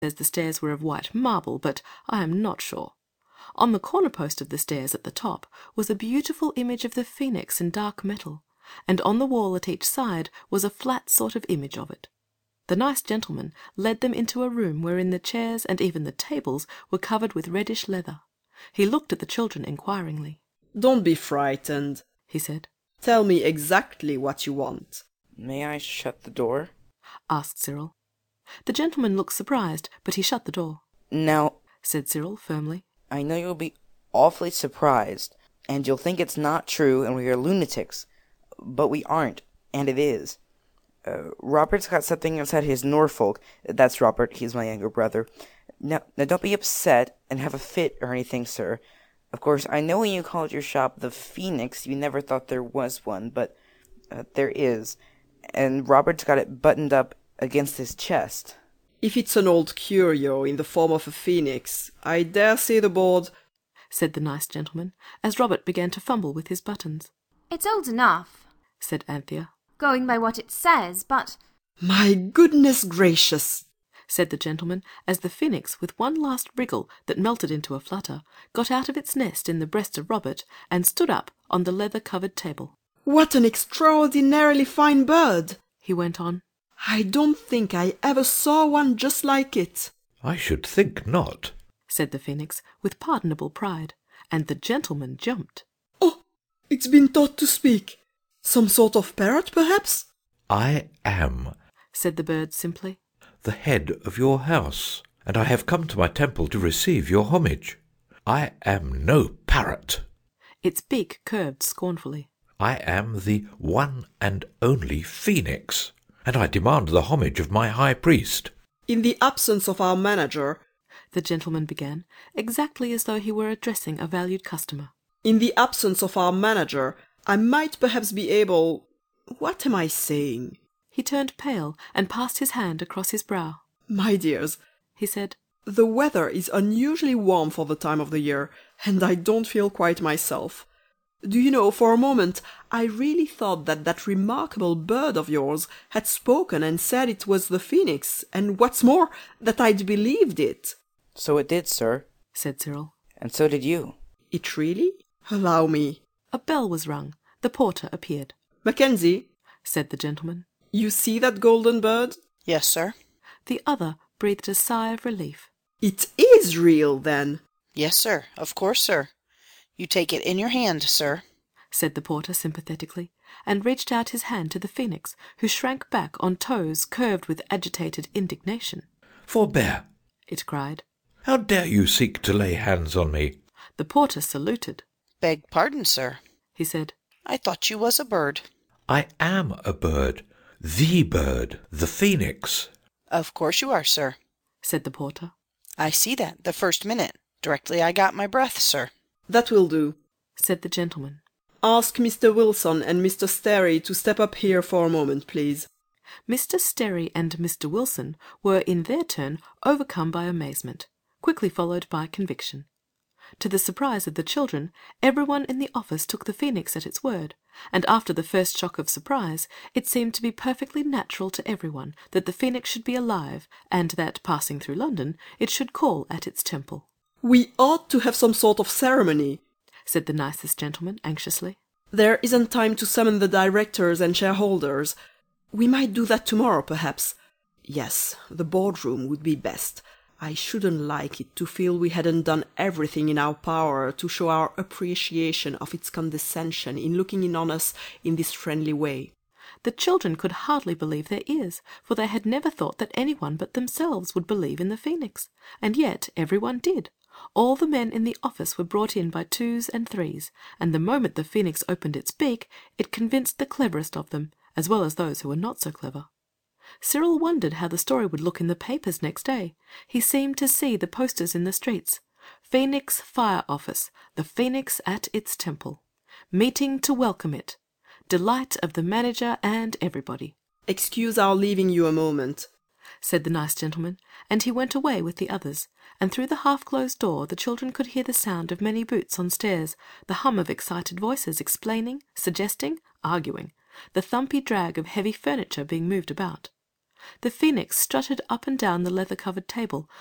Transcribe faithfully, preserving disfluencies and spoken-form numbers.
says the stairs were of white marble, but I am not sure. On the corner post of the stairs at the top was a beautiful image of the phoenix in dark metal, and on the wall at each side was a flat sort of image of it. The nice gentleman led them into a room wherein the chairs and even the tables were covered with reddish leather. He looked at the children inquiringly. "Don't be frightened," he said. "Tell me exactly what you want." "May I shut the door?" asked Cyril. The gentleman looked surprised, but he shut the door. "Now," said Cyril firmly, "I know you'll be awfully surprised, and you'll think it's not true and we are lunatics, but we aren't, and it is. Uh, Robert's got something inside his Norfolk. That's Robert, he's my younger brother. Now, now don't be upset and have a fit or anything, sir. Of course, I know when you called your shop the Phoenix, you never thought there was one, but uh, there is, and Robert's got it buttoned up against his chest." "If it's an old curio in the form of a phoenix, I dare say the board—" said the nice gentleman, as Robert began to fumble with his buttons. "It's old enough," said Anthea, "going by what it says, but—" "My goodness gracious!" said the gentleman, as the phoenix, with one last wriggle that melted into a flutter, got out of its nest in the breast of Robert and stood up on the leather-covered table. "What an extraordinarily fine bird!" he went on. "I don't think I ever saw one just like it." "I should think not," said the phoenix, with pardonable pride, and the gentleman jumped. "Oh, it's been taught to speak. Some sort of parrot, perhaps?" "I am," said the bird simply, "the head of your house, and I have come to my temple to receive your homage. I am no parrot." Its beak curved scornfully. "I am the one and only Phoenix, and I demand the homage of my high priest." "In the absence of our manager," the gentleman began, exactly as though he were addressing a valued customer. "in the absence of our manager, I might perhaps be able— What am I saying?" He turned pale and passed his hand across his brow. "My dears," he said, "the weather is unusually warm for the time of the year, and I don't feel quite myself. Do you know, for a moment I really thought that that remarkable bird of yours had spoken and said it was the phoenix, and what's more, that I'd believed it." "So it did, sir," said Cyril. "and so did you." "It really? Allow me." A bell was rung. The porter appeared. "Mackenzie," said the gentleman, "you see that golden bird?" "Yes, sir." The other breathed a sigh of relief. "It is real, then?" "Yes, sir. Of course, sir. You take it in your hand, sir," said the porter sympathetically, and reached out his hand to the phoenix, who shrank back on toes curved with agitated indignation. "Forbear!" it cried. "How dare you seek to lay hands on me?" The porter saluted. "Beg pardon, sir," he said. "I thought you was a bird." "I am a bird, the bird, the phoenix." "Of course you are, sir," said the porter. "I see that the first minute, directly I got my breath, sir." "That will do," said the gentleman. "Ask Mister Wilson and Mister Sterry to step up here for a moment, please." Mister Sterry and Mister Wilson were in their turn overcome by amazement, quickly followed by conviction. To the surprise of the children, everyone in the office took the phoenix at its word, and after the first shock of surprise, it seemed to be perfectly natural to everyone that the phoenix should be alive, and that, passing through London, it should call at its temple. "We ought to have some sort of ceremony," said the nicest gentleman anxiously. "There isn't time to summon the directors and shareholders. We might do that tomorrow, perhaps. Yes, the boardroom would be best. I shouldn't like it to feel we hadn't done everything in our power to show our appreciation of its condescension in looking in on us in this friendly way." The children could hardly believe their ears, for they had never thought that anyone but themselves would believe in the phoenix, and yet everyone did. All the men in the office were brought in by twos and threes, and the moment the phoenix opened its beak, it convinced the cleverest of them, as well as those who were not so clever. Cyril wondered how the story would look in the papers next day. He seemed to see the posters in the streets. Phoenix Fire Office, the Phoenix at its temple. Meeting to welcome it. Delight of the manager and everybody. "Excuse our leaving you a moment," said the nice gentleman, and he went away with the others, and through the half-closed door the children could hear the sound of many boots on stairs, the hum of excited voices explaining, suggesting, arguing, the thumpy drag of heavy furniture being moved about. The Phoenix strutted up and down the leather-covered table,